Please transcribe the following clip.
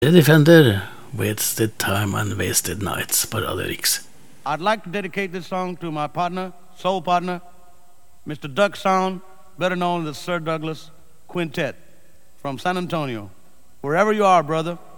The Defender, Wasted Time and Wasted Nights på Radio Riks. I'd like to dedicate this song to my partner, soul partner, Mr. Duck Sound, better known as the Sir Douglas Quintet from San Antonio. Wherever you are, brother,